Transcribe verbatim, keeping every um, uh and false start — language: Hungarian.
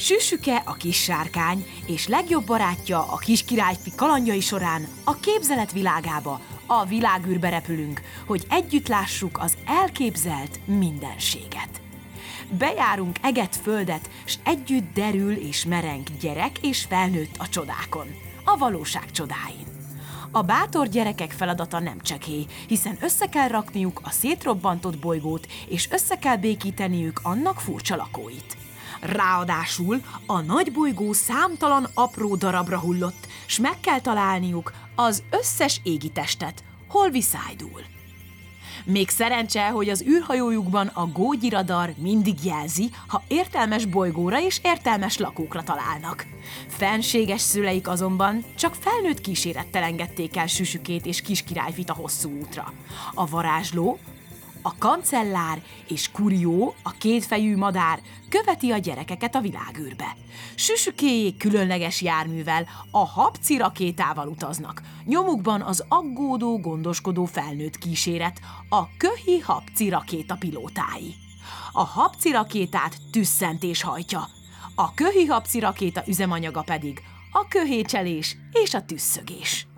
Süsüke a kis sárkány, és legjobb barátja a kis királyfi kalandjai során a képzelet világába, a világűrbe repülünk, hogy együtt lássuk az elképzelt mindenséget. Bejárunk eget földet, s együtt derül és mereng gyerek és felnőtt a csodákon, a valóság csodáin. A bátor gyerekek feladata nem csekély, hiszen össze kell rakniuk a szétrobbantott bolygót, és össze kell békíteniük annak furcsa lakóit. Ráadásul a nagy bolygó számtalan apró darabra hullott, s meg kell találniuk az összes égitestet, hol viszájdul. Még szerencse, hogy az űrhajójukban a gógyiradar mindig jelzi, ha értelmes bolygóra és értelmes lakókra találnak. Fenséges szüleik azonban csak felnőtt kísérettel engedték el Süsükét és kiskirályfit a hosszú útra. A varázsló, a kancellár és Kurió, a kétfejű madár követi a gyerekeket a világűrbe. Süsükéjék különleges járművel, a habci rakétával utaznak. Nyomukban az aggódó, gondoskodó felnőtt kíséret, a köhi habci rakéta pilótái. A habci rakétát tüsszentés hajtja, a köhi habci rakéta üzemanyaga pedig a köhécselés és a tüsszögés.